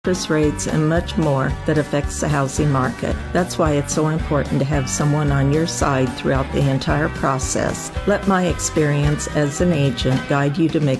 interest rates, and much more that affects the housing market. That's why it's so important to have someone on your side throughout the entire process. Let my experience as an agent guide you to make